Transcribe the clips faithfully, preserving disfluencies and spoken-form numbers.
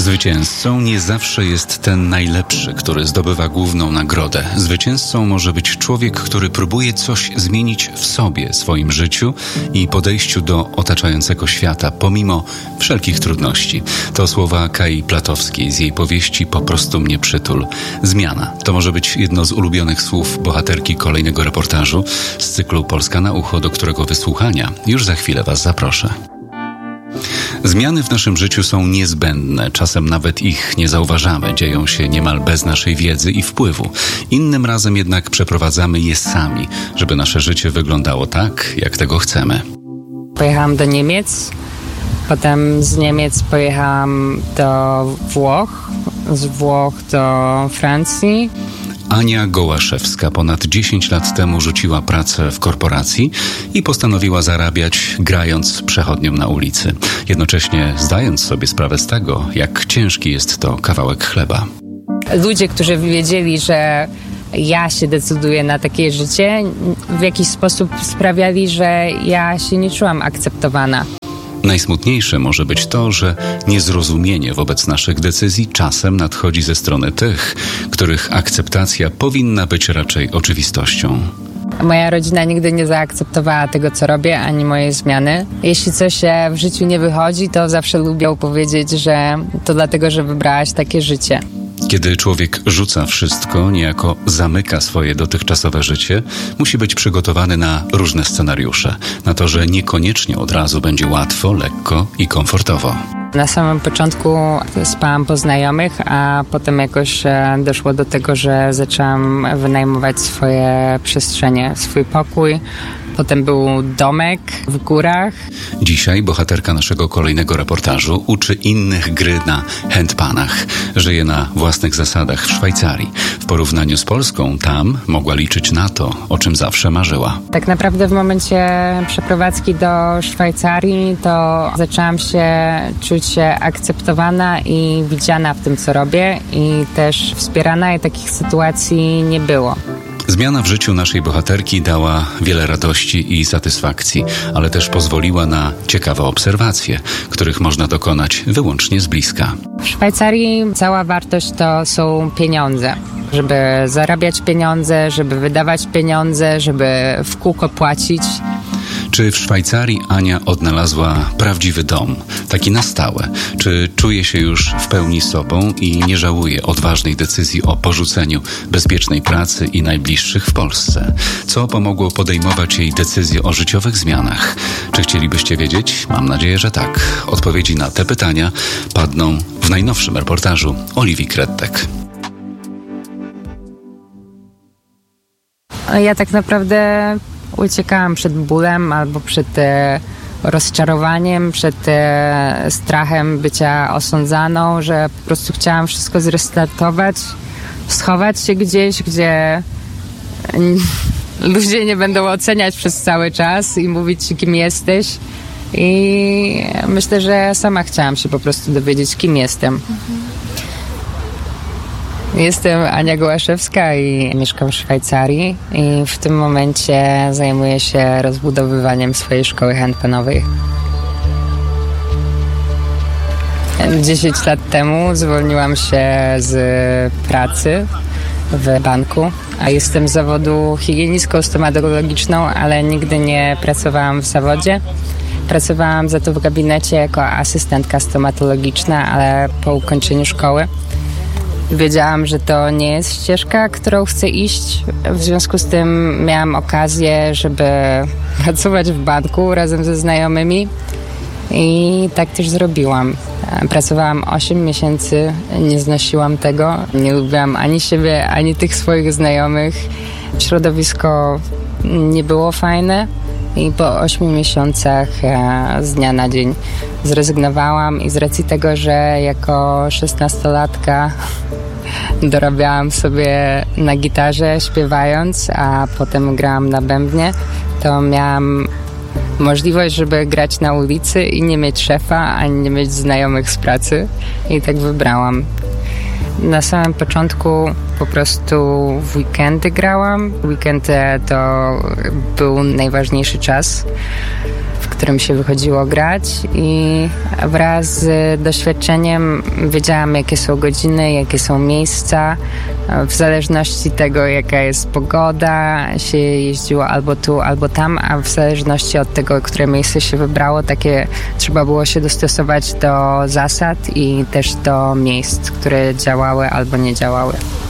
Zwycięzcą nie zawsze jest ten najlepszy, który zdobywa główną nagrodę. Zwycięzcą może być człowiek, który próbuje coś zmienić w sobie, swoim życiu i podejściu do otaczającego świata, pomimo wszelkich trudności. To słowa Kai Platowskiej z jej powieści Po prostu mnie przytul. Zmiana. To może być jedno z ulubionych słów bohaterki kolejnego reportażu z cyklu Polska na ucho, do którego wysłuchania już za chwilę Was zaproszę. Zmiany w naszym życiu są niezbędne, czasem nawet ich nie zauważamy, dzieją się niemal bez naszej wiedzy i wpływu. Innym razem jednak przeprowadzamy je sami, żeby nasze życie wyglądało tak, jak tego chcemy. Pojechałam do Niemiec, potem z Niemiec pojechałam do Włoch, z Włoch do Francji. Ania Gołaszewska ponad dziesięć lat temu rzuciła pracę w korporacji i postanowiła zarabiać, grając przechodniom na ulicy. Jednocześnie zdając sobie sprawę z tego, jak ciężki jest to kawałek chleba. Ludzie, którzy wiedzieli, że ja się decyduję na takie życie, w jakiś sposób sprawiali, że ja się nie czułam akceptowana. Najsmutniejsze może być to, że niezrozumienie wobec naszych decyzji czasem nadchodzi ze strony tych, których akceptacja powinna być raczej oczywistością. Moja rodzina nigdy nie zaakceptowała tego, co robię, ani mojej zmiany. Jeśli coś w życiu nie wychodzi, to zawsze lubią powiedzieć, że to dlatego, że wybrałaś takie życie. Kiedy człowiek rzuca wszystko, niejako zamyka swoje dotychczasowe życie, musi być przygotowany na różne scenariusze. Na to, że niekoniecznie od razu będzie łatwo, lekko i komfortowo. Na samym początku spałam po znajomych, a potem jakoś doszło do tego, że zaczęłam wynajmować swoje przestrzenie, swój pokój. Potem był domek w górach. Dzisiaj bohaterka naszego kolejnego reportażu uczy innych gry na handpanach. Żyje na własnych zasadach w Szwajcarii. W porównaniu z Polską tam mogła liczyć na to, o czym zawsze marzyła. Tak naprawdę w momencie przeprowadzki do Szwajcarii to zaczęłam się czuć akceptowana i widziana w tym, co robię, i też wspierana, i takich sytuacji nie było. Zmiana w życiu naszej bohaterki dała wiele radości i satysfakcji, ale też pozwoliła na ciekawe obserwacje, których można dokonać wyłącznie z bliska. W Szwajcarii cała wartość to są pieniądze. Żeby zarabiać pieniądze, żeby wydawać pieniądze, żeby w kółko płacić. Czy w Szwajcarii Ania odnalazła prawdziwy dom, taki na stałe? Czy czuje się już w pełni sobą i nie żałuje odważnej decyzji o porzuceniu bezpiecznej pracy i najbliższych w Polsce? Co pomogło podejmować jej decyzję o życiowych zmianach? Czy chcielibyście wiedzieć? Mam nadzieję, że tak. Odpowiedzi na te pytania padną w najnowszym reportażu Oliwii Krettek. Ja tak naprawdę uciekałam przed bólem albo przed e, rozczarowaniem, przed e, strachem bycia osądzaną, że po prostu chciałam wszystko zrestartować, schować się gdzieś, gdzie n- ludzie nie będą oceniać przez cały czas i mówić ci, kim jesteś. I myślę, że sama chciałam się po prostu dowiedzieć, kim jestem. Mhm. Jestem Ania Gołaszewska i mieszkam w Szwajcarii i w tym momencie zajmuję się rozbudowywaniem swojej szkoły handpanowej. dziesięć lat temu zwolniłam się z pracy w banku, a jestem z zawodu higienistką stomatologiczną, ale nigdy nie pracowałam w zawodzie. Pracowałam za to w gabinecie jako asystentka stomatologiczna, ale po ukończeniu szkoły wiedziałam, że to nie jest ścieżka, którą chcę iść. W związku z tym miałam okazję, żeby pracować w banku razem ze znajomymi i tak też zrobiłam. Pracowałam osiem miesięcy, nie znosiłam tego. Nie lubiłam ani siebie, ani tych swoich znajomych. Środowisko nie było fajne i po ośmiu miesiącach z dnia na dzień zrezygnowałam i z racji tego, że jako szesnastolatka dorabiałam sobie na gitarze śpiewając, a potem grałam na bębnie, to miałam możliwość, żeby grać na ulicy i nie mieć szefa, ani nie mieć znajomych z pracy, i tak wybrałam. Na samym początku po prostu w weekendy grałam. Weekendy to był najważniejszy czas. w którym się wychodziło grać i wraz z doświadczeniem wiedziałam, jakie są godziny, jakie są miejsca. W zależności tego, jaka jest pogoda, się jeździło albo tu, albo tam, a w zależności od tego, które miejsce się wybrało, takie trzeba było się dostosować do zasad i też do miejsc, które działały albo nie działały.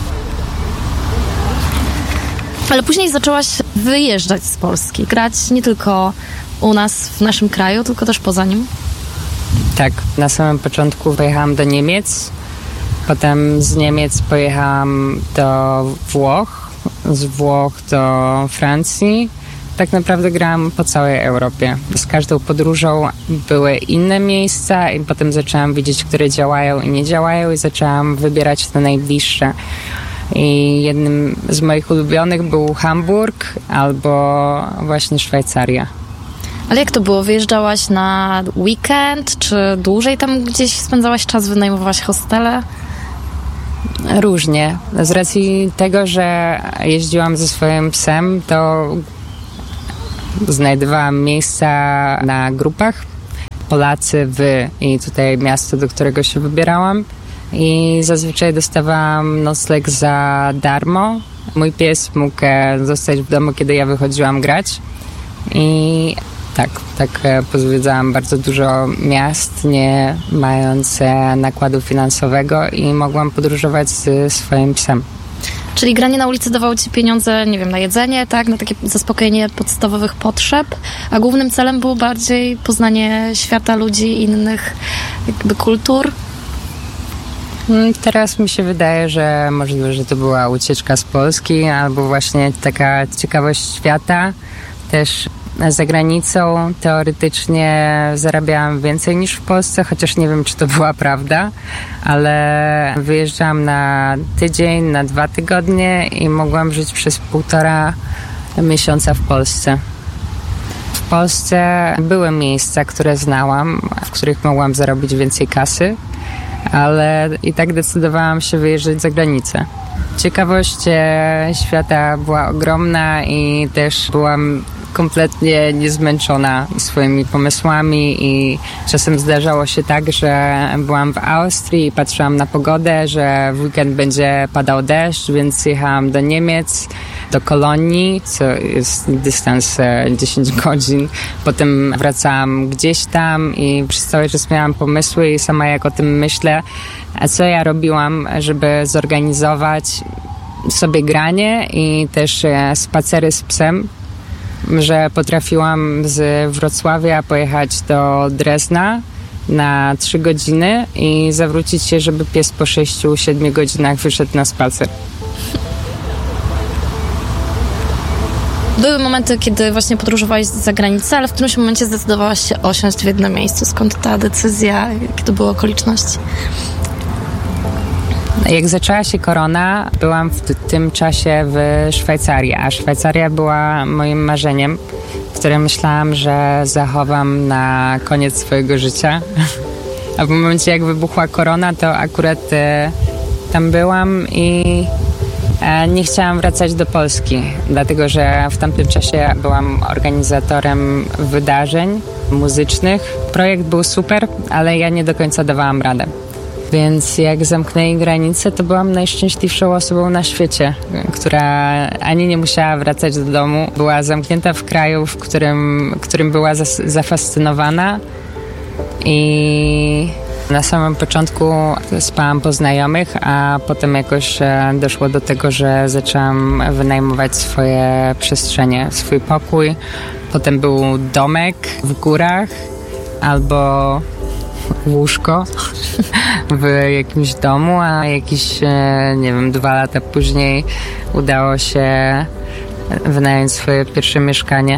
Ale później zaczęłaś wyjeżdżać z Polski, grać nie tylko u nas w naszym kraju, tylko też poza nim. Tak, na samym początku pojechałam do Niemiec, potem z Niemiec pojechałam do Włoch, z Włoch do Francji. Tak naprawdę grałam po całej Europie. Z każdą podróżą były inne miejsca i potem zaczęłam widzieć, które działają i nie działają i zaczęłam wybierać te najbliższe. I jednym z moich ulubionych był Hamburg albo właśnie Szwajcaria. Ale jak to było? Wyjeżdżałaś na weekend, czy dłużej tam gdzieś spędzałaś czas, wynajmowałaś hostele? Różnie. Z racji tego, że jeździłam ze swoim psem, to znajdowałam miejsca na grupach. Polacy, wy i tutaj miasto, do którego się wybierałam. I zazwyczaj dostawałam nocleg za darmo. Mój pies mógł zostać w domu, kiedy ja wychodziłam grać. I tak, tak pozwiedzałam bardzo dużo miast, nie mając nakładu finansowego i mogłam podróżować z swoim psem. Czyli granie na ulicy dawało ci pieniądze, nie wiem, na jedzenie, tak, na takie zaspokojenie podstawowych potrzeb, a głównym celem było bardziej poznanie świata, ludzi, innych jakby kultur. Teraz mi się wydaje, że możliwe, że to była ucieczka z Polski albo właśnie taka ciekawość świata. Też za granicą teoretycznie zarabiałam więcej niż w Polsce, chociaż nie wiem, czy to była prawda, ale wyjeżdżałam na tydzień, na dwa tygodnie i mogłam żyć przez półtora miesiąca w Polsce. W Polsce były miejsca, które znałam, w których mogłam zarobić więcej kasy, ale i tak decydowałam się wyjeżdżać za granicę. Ciekawość świata była ogromna i też byłam kompletnie niezmęczona swoimi pomysłami i czasem zdarzało się tak, że byłam w Austrii i patrzyłam na pogodę, że w weekend będzie padał deszcz, więc jechałam do Niemiec, do Kolonii, co jest dystans dziesięć godzin. Potem wracałam gdzieś tam i przez cały czas miałam pomysły i sama jak o tym myślę, a co ja robiłam, żeby zorganizować sobie granie i też spacery z psem, że potrafiłam z Wrocławia pojechać do Drezna na trzy godziny i zawrócić się, żeby pies po sześciu siedmiu godzinach wyszedł na spacer. Były momenty, kiedy właśnie podróżowałaś za granicę, ale w którymś momencie zdecydowałaś się osiąść w jednym miejscu. Skąd ta decyzja? Jakie to były okoliczności? Jak zaczęła się korona, byłam w tym czasie w Szwajcarii, a Szwajcaria była moim marzeniem, które myślałam, że zachowam na koniec swojego życia. A w momencie, jak wybuchła korona, to akurat e, tam byłam i e, nie chciałam wracać do Polski, dlatego że w tamtym czasie byłam organizatorem wydarzeń muzycznych. Projekt był super, ale ja nie do końca dawałam radę. Więc jak zamknęli granice, to byłam najszczęśliwszą osobą na świecie, która ani nie musiała wracać do domu. Była zamknięta w kraju, w którym, którym była zas- zafascynowana i na samym początku spałam po znajomych, a potem jakoś doszło do tego, że zaczęłam wynajmować swoje przestrzenie, swój pokój. Potem był domek w górach albo łóżko w jakimś domu, a jakieś, nie wiem, dwa lata później udało się wynająć swoje pierwsze mieszkanie.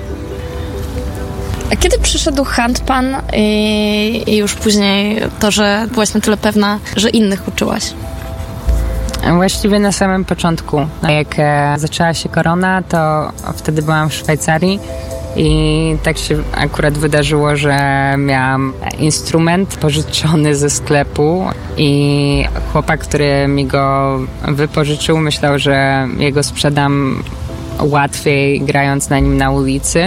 A kiedy przyszedł Handpan i, i już później to, że byłaś na tyle pewna, że innych uczyłaś? Właściwie na samym początku. Jak zaczęła się korona, to wtedy byłam w Szwajcarii i tak się akurat wydarzyło, że miałam instrument pożyczony ze sklepu i chłopak, który mi go wypożyczył, myślał, że jego sprzedam łatwiej grając na nim na ulicy,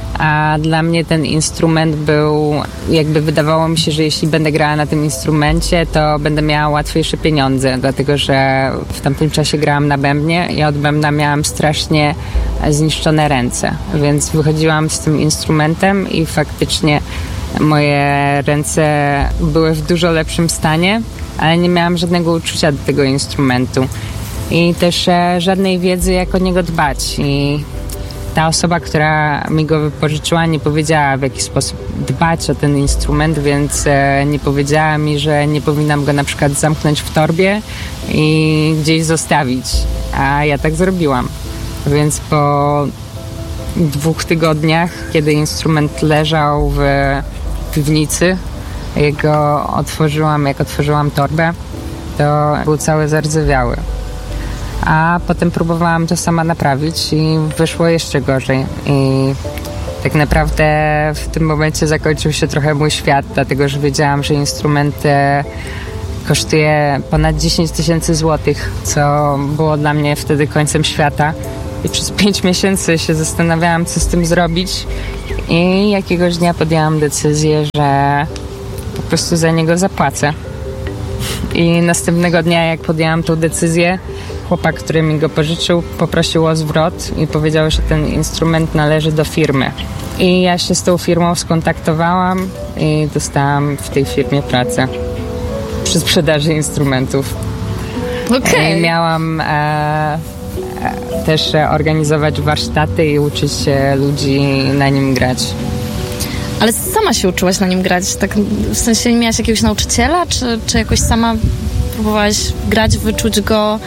a dla mnie ten instrument był, jakby wydawało mi się, że jeśli będę grała na tym instrumencie, to będę miała łatwiejsze pieniądze, dlatego że w tamtym czasie grałam na bębnie i od bębna miałam strasznie zniszczone ręce, więc wychodziłam z tym instrumentem i faktycznie moje ręce były w dużo lepszym stanie, ale nie miałam żadnego uczucia do tego instrumentu i też e, żadnej wiedzy, jak o niego dbać. I ta osoba, która mi go wypożyczyła, nie powiedziała, w jaki sposób dbać o ten instrument, więc e, nie powiedziała mi, że nie powinnam go na przykład zamknąć w torbie i gdzieś zostawić, a ja tak zrobiłam. Więc po dwóch tygodniach, kiedy instrument leżał w piwnicy, jak go otworzyłam, jak otworzyłam torbę, to był cały zardzewiały. A potem próbowałam to sama naprawić i wyszło jeszcze gorzej. I tak naprawdę w tym momencie zakończył się trochę mój świat, dlatego że wiedziałam, że instrument kosztuje ponad dziesięć tysięcy złotych, co było dla mnie wtedy końcem świata. I przez pięć miesięcy się zastanawiałam, co z tym zrobić. I jakiegoś dnia podjęłam decyzję, że po prostu za niego zapłacę. I następnego dnia, jak podjęłam tą decyzję, chłopak, który mi go pożyczył, poprosił o zwrot i powiedział, że ten instrument należy do firmy. I ja się z tą firmą skontaktowałam i dostałam w tej firmie pracę przy sprzedaży instrumentów. Okay. I miałam e, też organizować warsztaty i uczyć ludzi na nim grać. Ale sama się uczyłaś na nim grać? Tak, w sensie nie miałaś jakiegoś nauczyciela? Czy, czy jakoś sama próbowałaś grać, wyczuć go?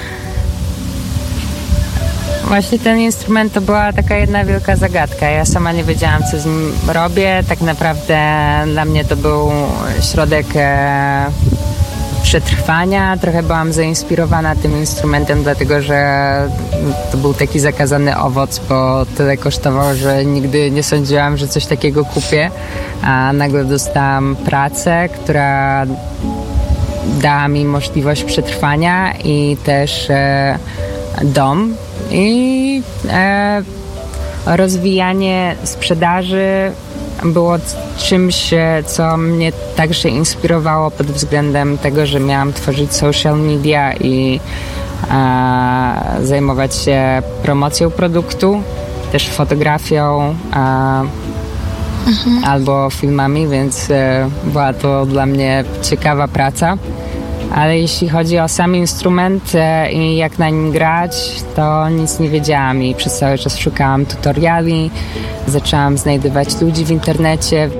Właśnie ten instrument to była taka jedna wielka zagadka. Ja sama nie wiedziałam, co z nim robię. Tak naprawdę dla mnie to był środek e, przetrwania. Trochę byłam zainspirowana tym instrumentem, dlatego że to był taki zakazany owoc, bo tyle kosztował, że nigdy nie sądziłam, że coś takiego kupię. A nagle dostałam pracę, która dała mi możliwość przetrwania i też e, dom. I e, rozwijanie sprzedaży było czymś, co mnie także inspirowało pod względem tego, że miałam tworzyć social media i e, zajmować się promocją produktu, też fotografią e, mhm. albo filmami, więc e, była to dla mnie ciekawa praca. Ale jeśli chodzi o sam instrument e, i jak na nim grać, to nic nie wiedziałam i przez cały czas szukałam tutoriali, zaczęłam znajdywać ludzi w internecie.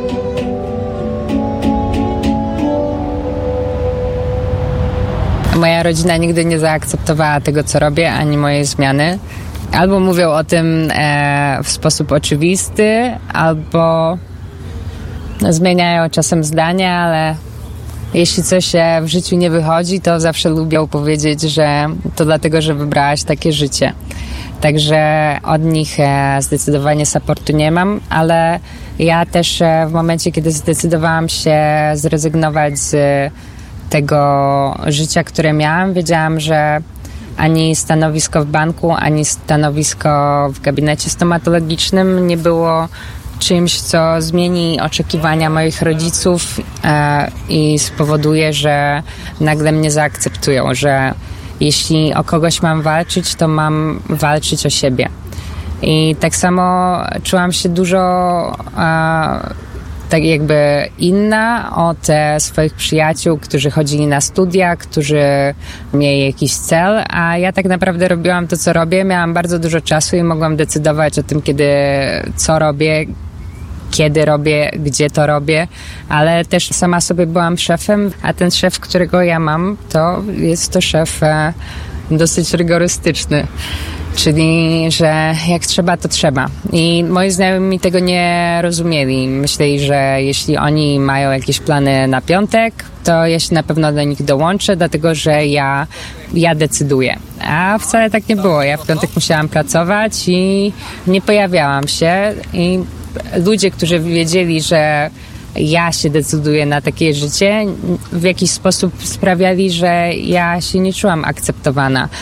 Moja rodzina nigdy nie zaakceptowała tego, co robię, ani mojej zmiany. Albo mówią o tym e, w sposób oczywisty, albo zmieniają czasem zdania, ale jeśli coś w życiu nie wychodzi, to zawsze lubią powiedzieć, że to dlatego, że wybrałaś takie życie. Także od nich zdecydowanie supportu nie mam, ale ja też w momencie, kiedy zdecydowałam się zrezygnować z tego życia, które miałam, wiedziałam, że ani stanowisko w banku, ani stanowisko w gabinecie stomatologicznym nie było czymś, co zmieni oczekiwania moich rodziców e, i spowoduje, że nagle mnie zaakceptują, że jeśli o kogoś mam walczyć, to mam walczyć o siebie. I tak samo czułam się dużo e, tak jakby inna od e, swoich przyjaciół, którzy chodzili na studia, którzy mieli jakiś cel, a ja tak naprawdę robiłam to, co robię. Miałam bardzo dużo czasu i mogłam decydować o tym, kiedy, co robię, kiedy robię, gdzie to robię, ale też sama sobie byłam szefem, a ten szef, którego ja mam, to jest to szef e, dosyć rygorystyczny. Czyli, że jak trzeba, to trzeba. I moi znajomi tego nie rozumieli. Myśleli, że jeśli oni mają jakieś plany na piątek, to ja się na pewno do nich dołączę, dlatego że ja, ja decyduję. A wcale tak nie było. Ja w piątek musiałam pracować i nie pojawiałam się. I ludzie, którzy wiedzieli, że ja się decyduję na takie życie, w jakiś sposób sprawiali, że ja się nie czułam akceptowana.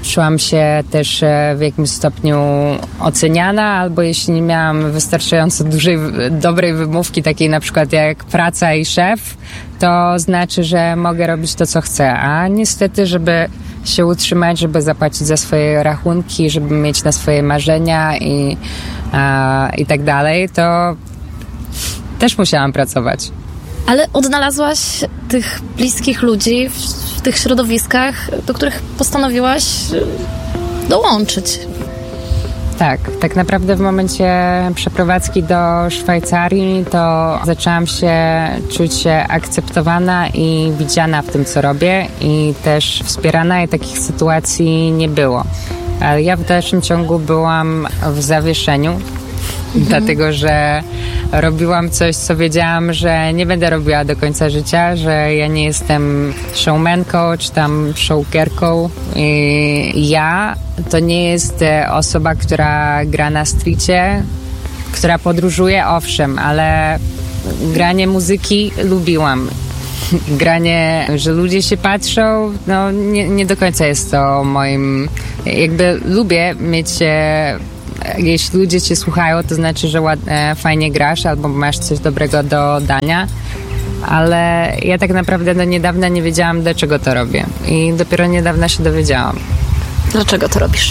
czułam się też w jakimś stopniu oceniana, albo jeśli nie miałam wystarczająco dużej, dobrej wymówki, takiej na przykład jak praca i szef, to znaczy, że mogę robić to, co chcę. A niestety, żeby się utrzymać, żeby zapłacić za swoje rachunki, żeby mieć na swoje marzenia i, a, i tak dalej, to też musiałam pracować. Ale odnalazłaś tych bliskich ludzi w, w tych środowiskach, do których postanowiłaś dołączyć. Tak, tak naprawdę w momencie przeprowadzki do Szwajcarii to zaczęłam się czuć się akceptowana i widziana w tym, co robię, i też wspierana, i takich sytuacji nie było. Ale ja w dalszym ciągu byłam w zawieszeniu, mhm. dlatego że robiłam coś, co wiedziałam, że nie będę robiła do końca życia, że ja nie jestem showmanką czy tam showkerką. I ja to nie jest osoba, która gra na stricie, która podróżuje, owszem, ale granie muzyki lubiłam. Granie, że ludzie się patrzą, no nie, nie do końca jest to moim... Jakby lubię mieć... Jeśli ludzie cię słuchają, to znaczy, że ładnie, fajnie grasz albo masz coś dobrego do dania, ale ja tak naprawdę do niedawna nie wiedziałam, dlaczego to robię, i dopiero niedawno się dowiedziałam. Dlaczego to robisz?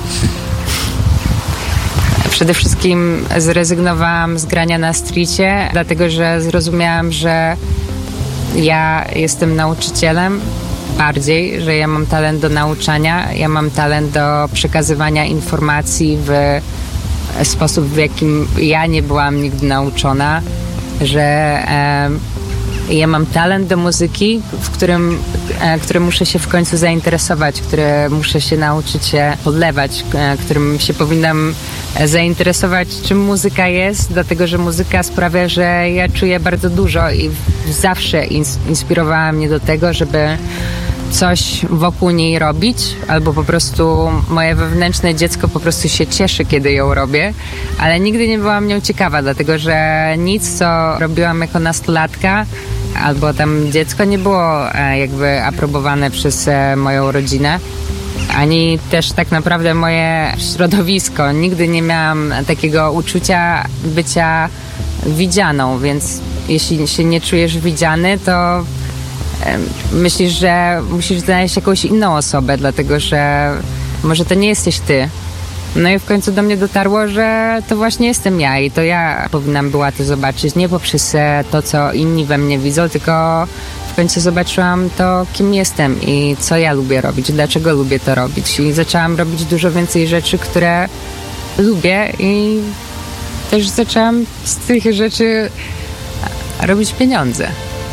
Przede wszystkim zrezygnowałam z grania na stricie, dlatego że zrozumiałam, że ja jestem nauczycielem, bardziej, że ja mam talent do nauczania, ja mam talent do przekazywania informacji w sposób, w jakim ja nie byłam nigdy nauczona, że e, ja mam talent do muzyki, w którym, e, którym muszę się w końcu zainteresować, które muszę się nauczyć się podlewać, e, którym się powinnam zainteresować, czym muzyka jest, dlatego że muzyka sprawia, że ja czuję bardzo dużo i zawsze ins- inspirowała mnie do tego, żeby coś wokół niej robić, albo po prostu moje wewnętrzne dziecko po prostu się cieszy, kiedy ją robię, ale nigdy nie byłam nią ciekawa, dlatego że nic, co robiłam jako nastolatka albo tam dziecko, nie było e, jakby aprobowane przez e, moją rodzinę, ani też tak naprawdę moje środowisko. Nigdy nie miałam takiego uczucia bycia widzianą, więc jeśli się nie czujesz widziany, to myślisz, że musisz znaleźć jakąś inną osobę, dlatego że może to nie jesteś ty. No i w końcu do mnie dotarło, że to właśnie jestem ja i to ja powinnam była to zobaczyć, nie poprzez to, co inni we mnie widzą, tylko w końcu zobaczyłam to, kim jestem i co ja lubię robić, dlaczego lubię to robić. I zaczęłam robić dużo więcej rzeczy, które lubię, i też zaczęłam z tych rzeczy robić pieniądze.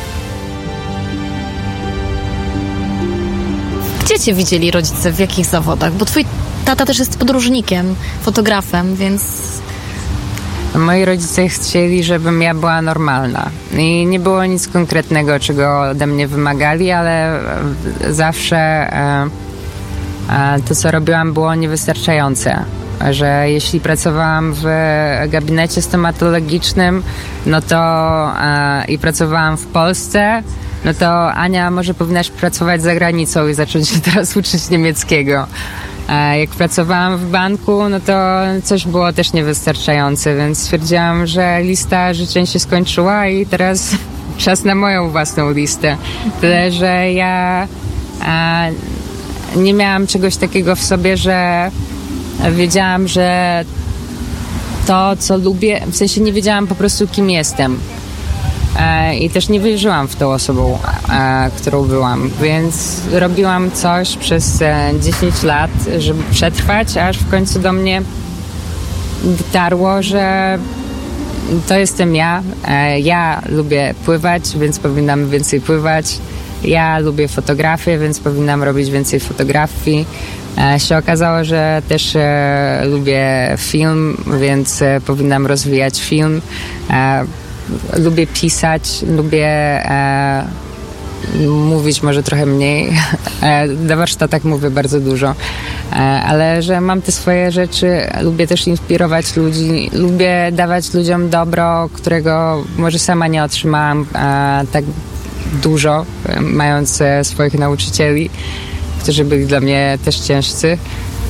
Gdzie cię widzieli rodzice, w jakich zawodach? Bo twój tata też jest podróżnikiem, fotografem, więc... Moi rodzice chcieli, żebym ja była normalna. I nie było nic konkretnego, czego ode mnie wymagali, ale zawsze e, e, to, co robiłam, było niewystarczające. Że jeśli pracowałam w gabinecie stomatologicznym, no to e, i pracowałam w Polsce, no to Ania, może powinnaś pracować za granicą i zacząć się teraz uczyć niemieckiego. A jak pracowałam w banku, no to coś było też niewystarczające, więc stwierdziłam, że lista życzeń się skończyła i teraz czas na moją własną listę. Tyle, że ja a, nie miałam czegoś takiego w sobie, że wiedziałam, że to, co lubię, w sensie nie wiedziałam po prostu, kim jestem. I też nie wierzyłam w tą osobą, którą byłam, więc robiłam coś przez dziesięć lat, żeby przetrwać, aż w końcu do mnie dotarło, że to jestem ja. Ja lubię pływać, więc powinnam więcej pływać. Ja lubię fotografię, więc powinnam robić więcej fotografii. Się okazało, że też lubię film, więc powinnam rozwijać film. Lubię pisać, lubię e, mówić może trochę mniej. E, na warsztatach mówię bardzo dużo. E, ale że mam te swoje rzeczy, lubię też inspirować ludzi, lubię dawać ludziom dobro, którego może sama nie otrzymałam e, tak dużo, e, mając e, swoich nauczycieli. którzy byli dla mnie też ciężcy.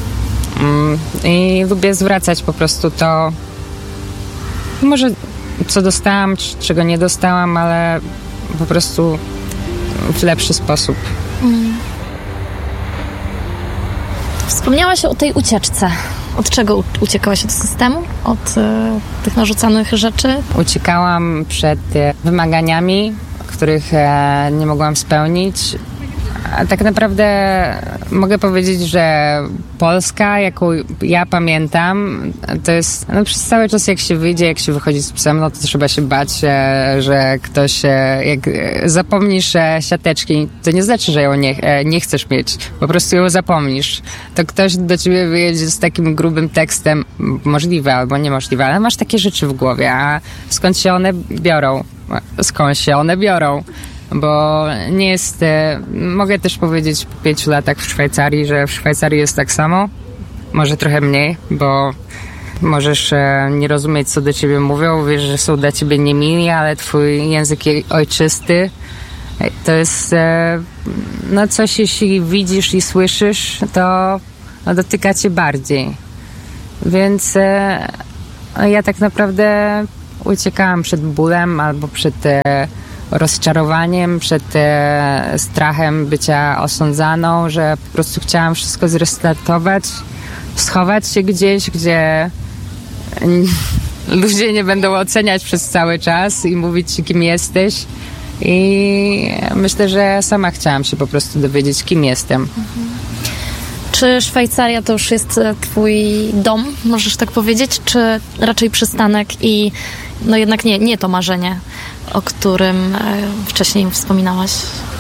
I lubię zwracać po prostu to, może co dostałam, czego nie dostałam, ale po prostu w lepszy sposób. Mm. Wspomniałaś o tej ucieczce. Od czego uciekałaś? Od systemu? Od y, tych narzucanych rzeczy? Uciekałam przed y, wymaganiami, których y, nie mogłam spełnić. A tak naprawdę mogę powiedzieć, że Polska, jaką ja pamiętam, to jest, no przez cały czas jak się wyjdzie, jak się wychodzi z psem, no to trzeba się bać, że ktoś, jak zapomnisz siateczki, to nie znaczy, że ją nie, nie chcesz mieć, po prostu ją zapomnisz. To ktoś do ciebie wyjedzie z takim grubym tekstem, możliwe albo niemożliwe, ale masz takie rzeczy w głowie, a skąd się one biorą? Skąd się one biorą? Bo nie jest... Mogę też powiedzieć po pięciu latach w Szwajcarii, że w Szwajcarii jest tak samo. Może trochę mniej, bo możesz nie rozumieć, co do ciebie mówią. Wiesz, że są dla ciebie niemili, ale twój język ojczysty to jest... No coś, jeśli widzisz i słyszysz, to no, dotyka cię bardziej. Więc ja tak naprawdę uciekałam przed bólem albo przed... rozczarowaniem, przed e, strachem bycia osądzaną, że po prostu chciałam wszystko zrestartować, schować się gdzieś, gdzie n- ludzie nie będą oceniać przez cały czas i mówić ci, kim jesteś. I myślę, że sama chciałam się po prostu dowiedzieć, kim jestem. Mhm. Czy Szwajcaria to już jest twój dom, możesz tak powiedzieć, czy raczej przystanek i no jednak nie, nie to marzenie, o którym wcześniej wspominałaś?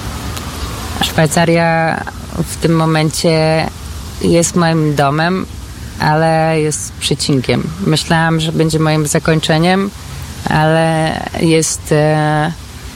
Szwajcaria w tym momencie jest moim domem, ale jest przecinkiem. Myślałam, że będzie moim zakończeniem, ale jest... E,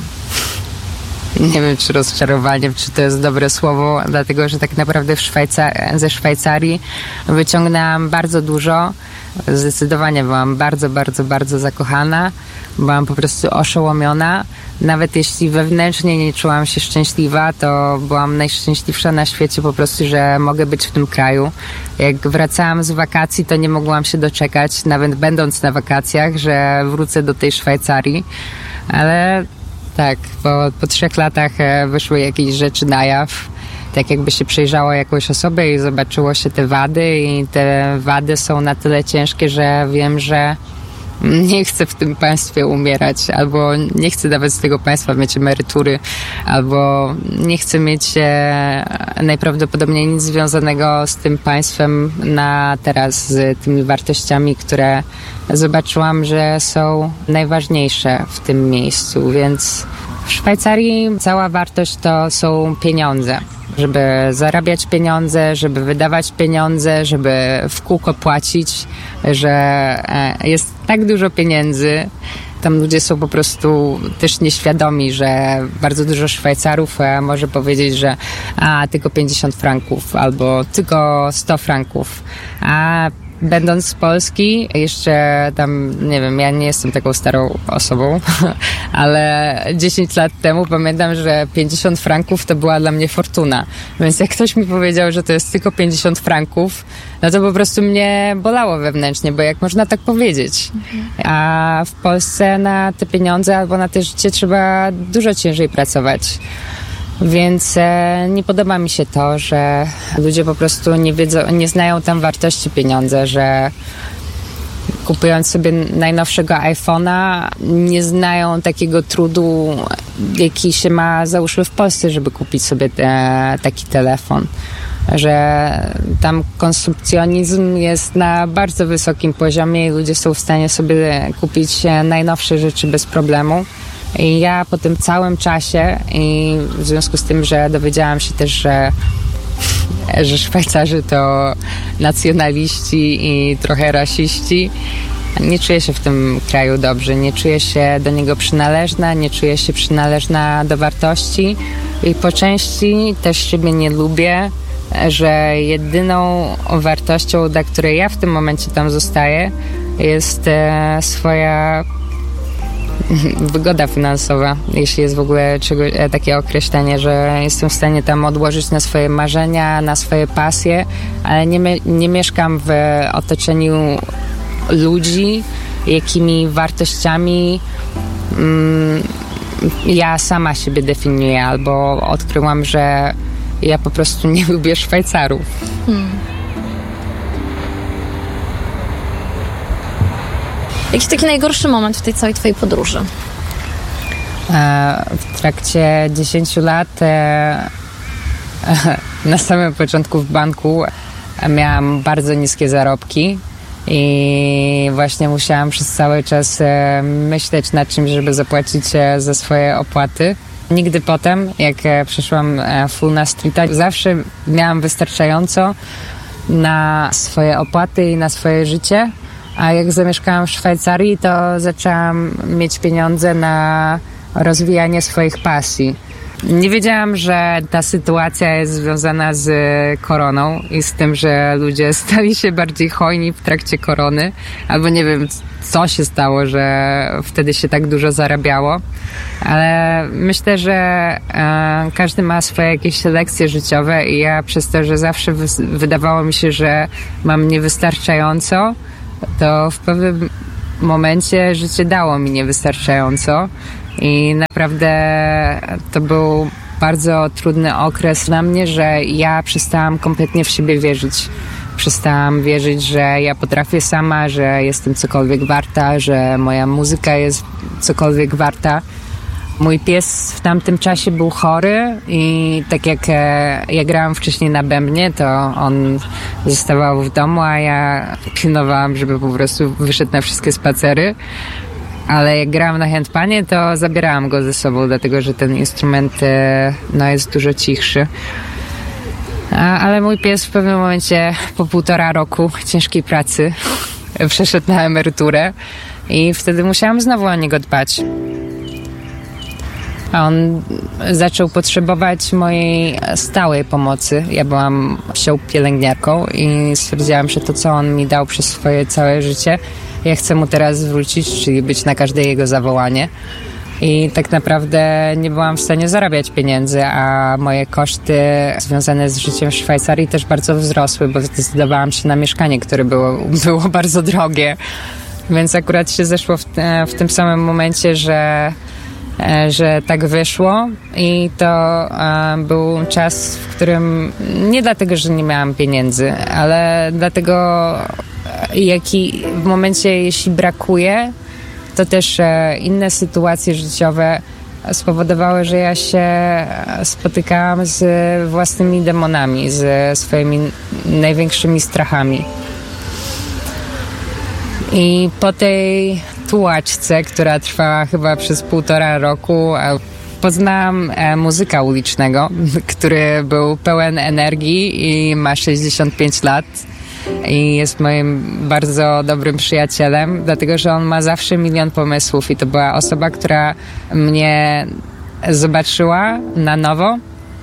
nie wiem, czy rozczarowaniem, czy to jest dobre słowo, dlatego, że tak naprawdę w Szwajca- ze Szwajcarii wyciągnęłam bardzo dużo. Zdecydowanie byłam bardzo, bardzo, bardzo zakochana. Byłam po prostu oszołomiona. Nawet jeśli wewnętrznie nie czułam się szczęśliwa, to byłam najszczęśliwsza na świecie po prostu, że mogę być w tym kraju. Jak wracałam z wakacji, to nie mogłam się doczekać, nawet będąc na wakacjach, że wrócę do tej Szwajcarii. Ale tak, po, po trzech latach wyszły jakieś rzeczy na jaw. Tak jakby się przejrzało jakąś osobę i zobaczyło się te wady i te wady są na tyle ciężkie, że wiem, że nie chcę w tym państwie umierać, albo nie chcę nawet z tego państwa mieć emerytury, albo nie chcę mieć e, najprawdopodobniej nic związanego z tym państwem na teraz, z tymi wartościami, które zobaczyłam, że są najważniejsze w tym miejscu, więc w Szwajcarii cała wartość to są pieniądze. Żeby zarabiać pieniądze, żeby wydawać pieniądze, żeby w kółko płacić, że jest tak dużo pieniędzy. Tam ludzie są po prostu też nieświadomi, że bardzo dużo Szwajcarów może powiedzieć, że a, tylko pięćdziesiąt franków albo tylko sto franków, a będąc z Polski, jeszcze tam, nie wiem, ja nie jestem taką starą osobą, ale dziesięć lat temu pamiętam, że pięćdziesiąt franków to była dla mnie fortuna. Więc jak ktoś mi powiedział, że to jest tylko pięćdziesiąt franków, no to po prostu mnie bolało wewnętrznie, bo jak można tak powiedzieć? A w Polsce na te pieniądze albo na te życie trzeba dużo ciężej pracować. Więc e, nie podoba mi się to, że ludzie po prostu nie wiedzą, nie znają tam wartości pieniądza, że kupując sobie najnowszego iPhone'a nie znają takiego trudu, jaki się ma załóżmy w Polsce, żeby kupić sobie te, taki telefon. Że tam konsumpcjonizm jest na bardzo wysokim poziomie i ludzie są w stanie sobie kupić najnowsze rzeczy bez problemu. I ja po tym całym czasie i w związku z tym, że dowiedziałam się też, że, że Szwajcarzy to nacjonaliści i trochę rasiści, nie czuję się w tym kraju dobrze, nie czuję się do niego przynależna, nie czuję się przynależna do wartości i po części też siebie nie lubię, że jedyną wartością, dla której ja w tym momencie tam zostaję, jest e, swoja wygoda finansowa, jeśli jest w ogóle czego, takie określenie, że jestem w stanie tam odłożyć na swoje marzenia, na swoje pasje, ale nie, nie mieszkam w otoczeniu ludzi, jakimi wartościami mm, ja sama siebie definiuję, albo odkryłam, że ja po prostu nie lubię Szwajcarów. Hmm. Jakiś taki najgorszy moment w tej całej twojej podróży? W trakcie dziesięciu lat na samym początku w banku miałam bardzo niskie zarobki i właśnie musiałam przez cały czas myśleć nad czymś, żeby zapłacić za swoje opłaty. Nigdy potem, jak przeszłam full na streeta, zawsze miałam wystarczająco na swoje opłaty i na swoje życie. A jak zamieszkałam w Szwajcarii, to zaczęłam mieć pieniądze na rozwijanie swoich pasji. Nie wiedziałam, że ta sytuacja jest związana z koroną i z tym, że ludzie stali się bardziej hojni w trakcie korony. Albo nie wiem, co się stało, że wtedy się tak dużo zarabiało. Ale myślę, że e, każdy ma swoje jakieś lekcje życiowe i ja przez to, że zawsze wy- wydawało mi się, że mam niewystarczająco, to w pewnym momencie życie dało mi niewystarczająco i naprawdę to był bardzo trudny okres dla mnie, że ja przestałam kompletnie w siebie wierzyć. Przestałam wierzyć, że ja potrafię sama, że jestem cokolwiek warta, że moja muzyka jest cokolwiek warta. Mój pies w tamtym czasie był chory i tak jak e, ja grałam wcześniej na bębnie, to on zostawał w domu, a ja pilnowałam, żeby po prostu wyszedł na wszystkie spacery. Ale jak grałam na handpanie, to zabierałam go ze sobą, dlatego że ten instrument e, no, jest dużo cichszy. A, ale mój pies w pewnym momencie po półtora roku ciężkiej pracy przeszedł na emeryturę i wtedy musiałam znowu o niego dbać. A on zaczął potrzebować mojej stałej pomocy. Ja byłam psią pielęgniarką i stwierdziłam, że to, co on mi dał przez swoje całe życie, ja chcę mu teraz zwrócić, czyli być na każde jego zawołanie. I tak naprawdę nie byłam w stanie zarabiać pieniędzy, a moje koszty związane z życiem w Szwajcarii też bardzo wzrosły, bo zdecydowałam się na mieszkanie, które było, było bardzo drogie. Więc akurat się zeszło w, te, w tym samym momencie, że że tak wyszło i to e, był czas, w którym nie dlatego, że nie miałam pieniędzy, ale dlatego jaki w momencie, jeśli brakuje, to też e, inne sytuacje życiowe spowodowały, że ja się spotykałam z własnymi demonami, ze swoimi największymi strachami. I po tej tułaczce, która trwała chyba przez półtora roku, poznałam e, muzyka ulicznego, który był pełen energii i ma sześćdziesiąt pięć lat i jest moim bardzo dobrym przyjacielem, dlatego że on ma zawsze milion pomysłów i to była osoba, która mnie zobaczyła na nowo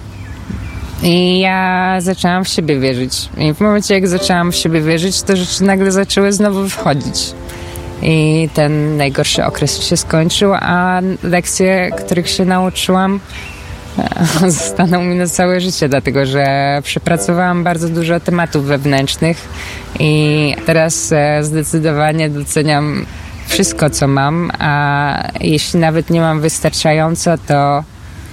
i ja zaczęłam w siebie wierzyć. I w momencie, jak zaczęłam w siebie wierzyć, to rzeczy nagle zaczęły znowu wchodzić. I ten najgorszy okres się skończył, a lekcje, których się nauczyłam, zostaną mi na całe życie, dlatego że przepracowałam bardzo dużo tematów wewnętrznych i teraz zdecydowanie doceniam wszystko, co mam, a jeśli nawet nie mam wystarczająco, to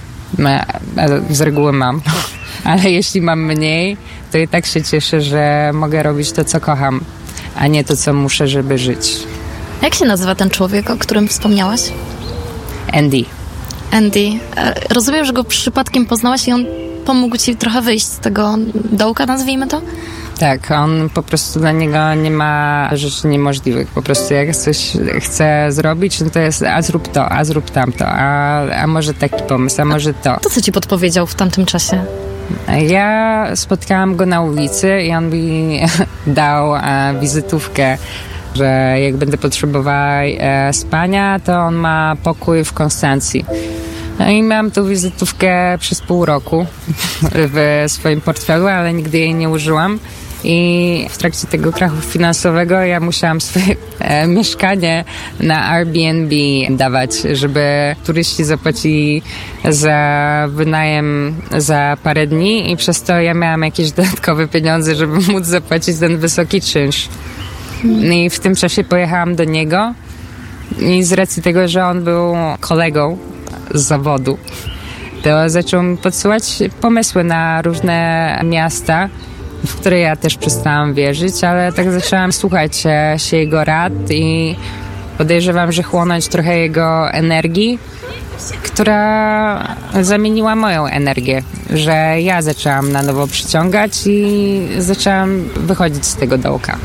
z reguły mam. Ale jeśli mam mniej, to i tak się cieszę, że mogę robić to, co kocham, a nie to, co muszę, żeby żyć. Jak się nazywa ten człowiek, o którym wspomniałaś? Andy. Andy. Rozumiem, że go przypadkiem poznałaś i on pomógł ci trochę wyjść z tego dołka, nazwijmy to? Tak, on po prostu, dla niego nie ma rzeczy niemożliwych. Po prostu jak coś chce zrobić, no to jest a zrób to, a zrób tamto, a, a może taki pomysł, a może to. To co ci podpowiedział w tamtym czasie? Ja spotkałam go na ulicy i on mi dał e, wizytówkę, że jak będę potrzebowała e, spania, to on ma pokój w Konstancji. No i miałam tą wizytówkę przez pół roku w swoim portfelu, ale nigdy jej nie użyłam. i w trakcie tego krachu finansowego ja musiałam swoje e, mieszkanie na Airbnb dawać, żeby turyści zapłacili za wynajem za parę dni i przez to ja miałam jakieś dodatkowe pieniądze, żeby móc zapłacić ten wysoki czynsz. I w tym czasie pojechałam do niego i z racji tego, że on był kolegą z zawodu, to zaczął mi podsyłać pomysły na różne miasta, w które ja też przestałam wierzyć, ale tak zaczęłam słuchać się jego rad i podejrzewam, że chłonąć trochę jego energii, która zamieniła moją energię, że ja zaczęłam na nowo przyciągać i zaczęłam wychodzić z tego dołka.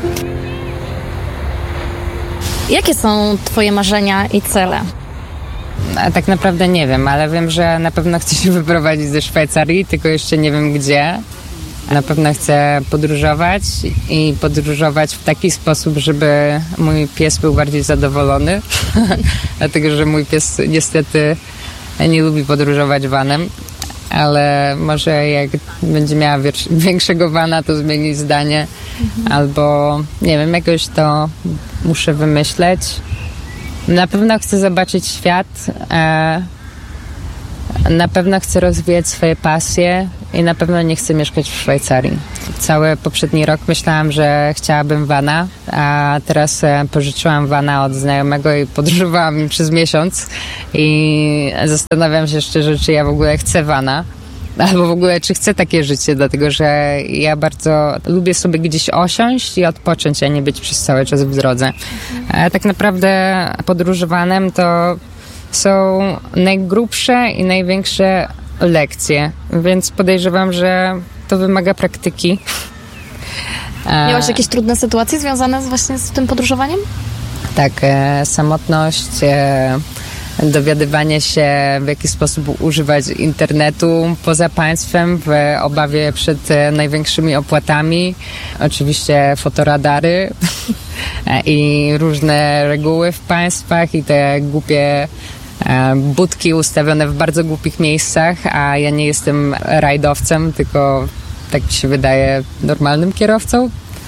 Jakie są twoje marzenia i cele? A tak naprawdę nie wiem, ale wiem, że na pewno chcę się wyprowadzić ze Szwajcarii, tylko jeszcze nie wiem gdzie. Na pewno chcę podróżować i podróżować w taki sposób, żeby mój pies był bardziej zadowolony, dlatego że mój pies niestety nie lubi podróżować vanem, ale może jak będzie miała większego vana, to zmieni zdanie, mhm. albo nie wiem, jakoś to muszę wymyśleć. Na pewno chcę zobaczyć świat, e, na pewno chcę rozwijać swoje pasje i na pewno nie chcę mieszkać w Szwajcarii. Cały poprzedni rok myślałam, że chciałabym vana, a teraz e, pożyczyłam vana od znajomego i podróżowałam im przez miesiąc i zastanawiam się szczerze, czy ja w ogóle chcę vana. Albo w ogóle, czy chcę takie życie, dlatego że ja bardzo lubię sobie gdzieś osiąść i odpocząć, a nie być przez cały czas w drodze. A tak naprawdę podróże vanem to są najgrubsze i największe lekcje, więc podejrzewam, że to wymaga praktyki. Miałaś jakieś trudne sytuacje związane z, właśnie z tym podróżowaniem? Tak, e, samotność, e, dowiadywanie się, w jaki sposób używać internetu poza państwem, w obawie przed e, największymi opłatami. Oczywiście fotoradary i różne reguły w państwach i te głupie e, budki ustawione w bardzo głupich miejscach, a ja nie jestem rajdowcem, tylko tak mi się wydaje normalnym kierowcą.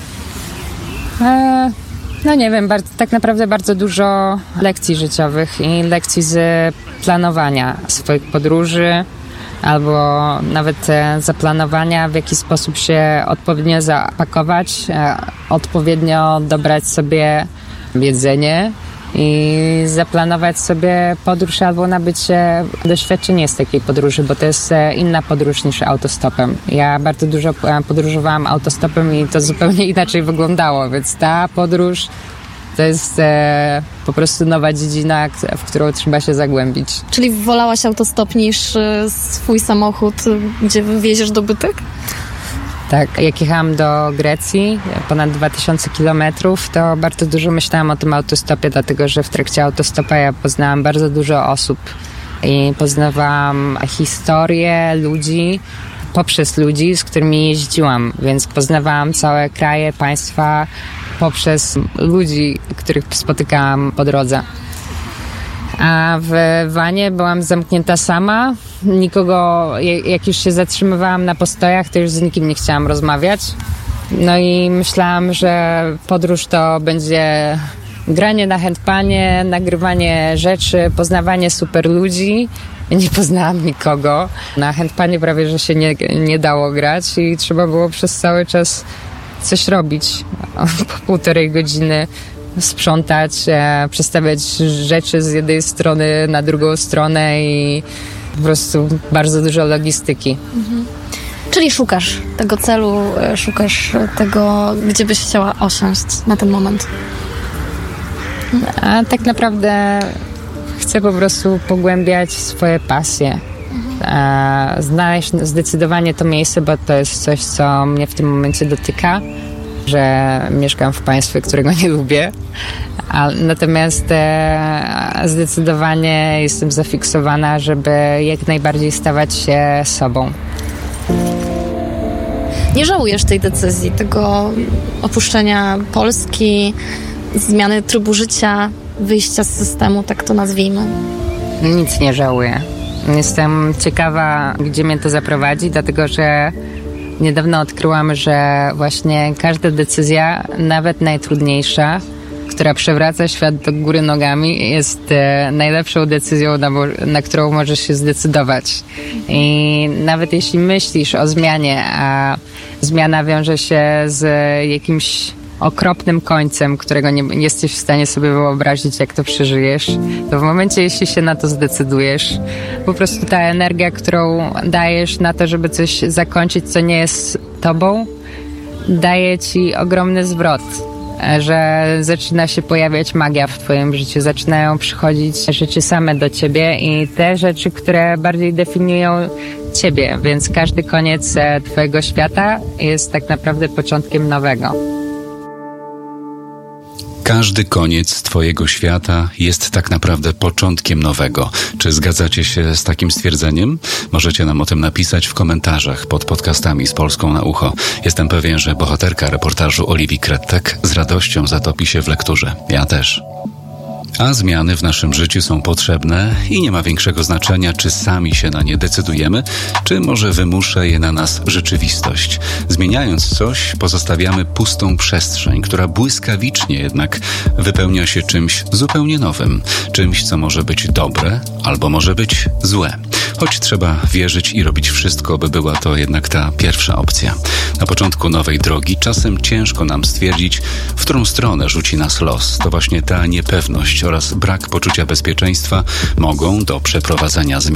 E, No nie wiem, bardzo, tak naprawdę bardzo dużo lekcji życiowych i lekcji z planowania swoich podróży albo nawet zaplanowania, w jaki sposób się odpowiednio zapakować, odpowiednio dobrać sobie jedzenie i zaplanować sobie podróż albo nabycie doświadczenie z takiej podróży, bo to jest inna podróż niż autostopem. Ja bardzo dużo podróżowałam autostopem i to zupełnie inaczej wyglądało, więc ta podróż to jest e, po prostu nowa dziedzina, w którą trzeba się zagłębić. Czyli wolałaś autostop niż e, swój samochód, gdzie wywieziesz dobytek? Tak, jak jechałam do Grecji, ponad dwa tysiące kilometrów, to bardzo dużo myślałam o tym autostopie, dlatego że w trakcie autostopa ja poznałam bardzo dużo osób i poznawałam historię ludzi poprzez ludzi, z którymi jeździłam, więc poznawałam całe kraje, państwa poprzez ludzi, których spotykałam po drodze. A w vanie byłam zamknięta sama. Nikogo, jak już się zatrzymywałam na postojach, to już z nikim nie chciałam rozmawiać. No i myślałam, że podróż to będzie granie na handpanie, nagrywanie rzeczy, poznawanie super ludzi. Nie poznałam nikogo. Na handpanie prawie, że się nie, nie dało grać i trzeba było przez cały czas coś robić. Po półtorej godziny sprzątać, e, przestawiać rzeczy z jednej strony na drugą stronę i po prostu bardzo dużo logistyki. Mhm. Czyli szukasz tego celu, szukasz tego, gdzie byś chciała osiąść na ten moment? A tak naprawdę chcę po prostu pogłębiać swoje pasje. Mhm. Znaleźć zdecydowanie to miejsce, bo to jest coś, co mnie w tym momencie dotyka, że mieszkam w państwie, którego nie lubię. A, natomiast e, zdecydowanie jestem zafiksowana, żeby jak najbardziej stawać się sobą. Nie żałujesz tej decyzji, tego opuszczenia Polski, zmiany trybu życia, wyjścia z systemu, tak to nazwijmy? Nic nie żałuję. Jestem ciekawa, gdzie mnie to zaprowadzi, dlatego że Niedawno odkryłam, że właśnie każda decyzja, nawet najtrudniejsza, która przewraca świat do góry nogami, jest e, najlepszą decyzją, na, na którą możesz się zdecydować. I nawet jeśli myślisz o zmianie, a zmiana wiąże się z jakimś okropnym końcem, którego nie, nie jesteś w stanie sobie wyobrazić, jak to przeżyjesz, to w momencie, jeśli się na to zdecydujesz, po prostu ta energia, którą dajesz na to, żeby coś zakończyć, co nie jest tobą, daje ci ogromny zwrot. Że zaczyna się pojawiać magia w twoim życiu, zaczynają przychodzić rzeczy same do ciebie i te rzeczy, które bardziej definiują ciebie, więc każdy koniec twojego świata jest tak naprawdę początkiem nowego. Każdy koniec twojego świata jest tak naprawdę początkiem nowego. Czy zgadzacie się z takim stwierdzeniem? Możecie nam o tym napisać w komentarzach pod podcastami z Polską na ucho. Jestem pewien, że bohaterka reportażu Oliwii Krettek z radością zatopi się w lekturze. Ja też. A zmiany w naszym życiu są potrzebne i nie ma większego znaczenia, czy sami się na nie decydujemy, czy może wymusza je na nas rzeczywistość. Zmieniając coś, pozostawiamy pustą przestrzeń, która błyskawicznie jednak wypełnia się czymś zupełnie nowym. Czymś, co może być dobre, albo może być złe. Choć trzeba wierzyć i robić wszystko, by była to jednak ta pierwsza opcja. Na początku nowej drogi czasem ciężko nam stwierdzić, w którą stronę rzuci nas los. To właśnie ta niepewność oraz brak poczucia bezpieczeństwa mogą do przeprowadzenia zmian